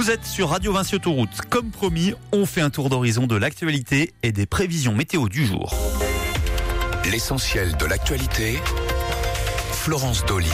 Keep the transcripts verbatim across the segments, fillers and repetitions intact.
Vous êtes sur Radio Vinci Autoroute. Comme promis, on fait un tour d'horizon de l'actualité et des prévisions météo du jour. L'essentiel de l'actualité, Florence Dolly.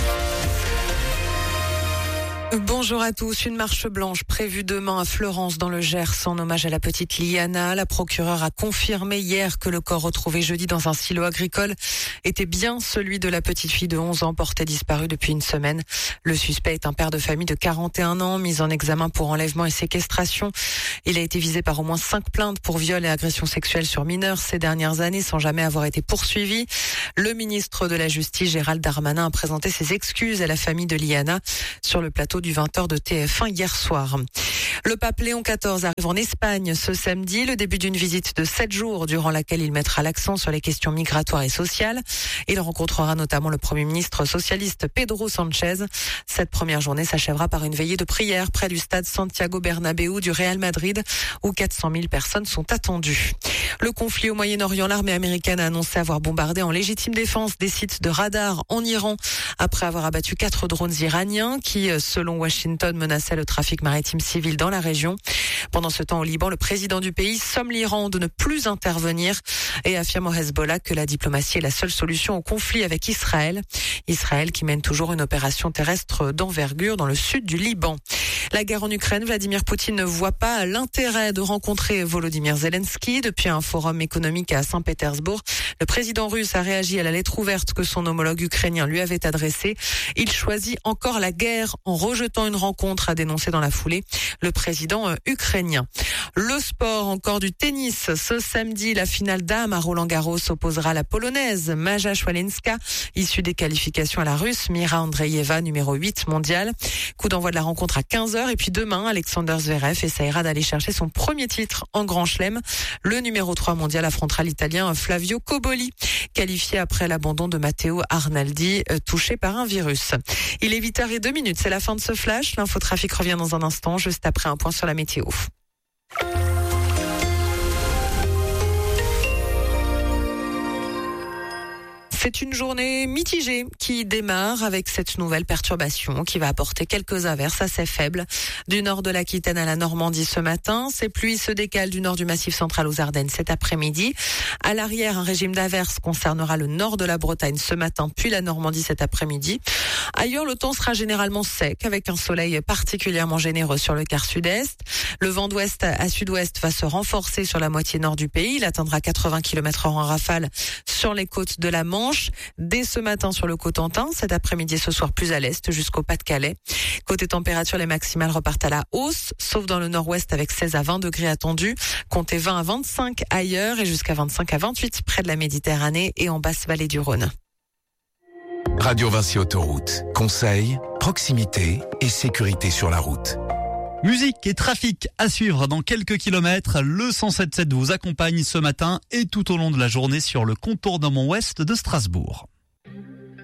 Bonjour à tous. Une marche blanche prévue demain à Fleurance dans le Gers en hommage à la petite Liana. La procureure a confirmé hier que le corps retrouvé jeudi dans un silo agricole était bien celui de la petite fille de onze ans portée disparue depuis une semaine. Le suspect est un père de famille de quarante et un ans mis en examen pour enlèvement et séquestration. Il a été visé par au moins cinq plaintes pour viol et agression sexuelle sur mineurs ces dernières années sans jamais avoir été poursuivi. Le ministre de la Justice, Gérald Darmanin, a présenté ses excuses à la famille de Liana sur le plateau du vingt heures de T F un hier soir. Le pape Léon quatorze arrive en Espagne ce samedi, le début d'une visite de sept jours durant laquelle il mettra l'accent sur les questions migratoires et sociales. Il rencontrera notamment le Premier ministre socialiste Pedro Sanchez. Cette première journée s'achèvera par une veillée de prière près du stade Santiago Bernabéu du Real Madrid où quatre cent mille personnes sont attendues. Le conflit au Moyen-Orient, l'armée américaine a annoncé avoir bombardé en légitime défense des sites de radar en Iran après avoir abattu quatre drones iraniens qui, selon Washington, menaçaient le trafic maritime civil dans la région. Pendant ce temps, au Liban, le président du pays somme l'Iran de ne plus intervenir et affirme au Hezbollah que la diplomatie est la seule solution au conflit avec Israël. Israël qui mène toujours une opération terrestre d'envergure dans le sud du Liban. La guerre en Ukraine, Vladimir Poutine ne voit pas l'intérêt de rencontrer Volodymyr Zelensky. Depuis un forum économique à Saint-Pétersbourg, le président russe a réagi à la lettre ouverte que son homologue ukrainien lui avait adressée. Il choisit encore la guerre en rejetant une rencontre, a dénoncé dans la foulée le président ukrainien. Le sport, encore du tennis. Ce samedi, la finale dames à Roland-Garros opposera la polonaise Maja Szwalenska, issue des qualifications à la russe Mira Andreeva, numéro huit mondiale. Coup d'envoi de la rencontre à quinze heures. Et puis demain, Alexander Zverev essaiera d'aller chercher son premier titre en Grand Chelem. Le numéro trois mondial affrontera l'Italien Flavio Cobolli, qualifié après l'abandon de Matteo Arnaldi, touché par un virus. Il est huit heures zéro deux, c'est la fin de ce flash. L'infotrafic revient dans un instant, juste après un point sur la météo. C'est une journée mitigée qui démarre avec cette nouvelle perturbation qui va apporter quelques averses assez faibles du nord de l'Aquitaine à la Normandie ce matin. Ces pluies se décalent du nord du Massif central aux Ardennes cet après-midi. À l'arrière, un régime d'averses concernera le nord de la Bretagne ce matin, puis la Normandie cet après-midi. Ailleurs, le temps sera généralement sec avec un soleil particulièrement généreux sur le quart sud-est. Le vent d'ouest à sud-ouest va se renforcer sur la moitié nord du pays. Il atteindra quatre-vingts kilomètres heure en rafale sur les côtes de la Manche. Dès ce matin sur le Cotentin, cet après-midi et ce soir plus à l'est jusqu'au Pas-de-Calais. Côté température, les maximales repartent à la hausse, sauf dans le nord-ouest avec seize à vingt degrés attendus. Comptez vingt à vingt-cinq ailleurs et jusqu'à vingt-cinq à vingt-huit près de la Méditerranée et en basse vallée du Rhône. Radio Vinci Autoroute. Conseils, proximité et sécurité sur la route. Musique et trafic à suivre dans quelques kilomètres. Le cent sept sept vous accompagne ce matin et tout au long de la journée sur le contournement ouest de Strasbourg.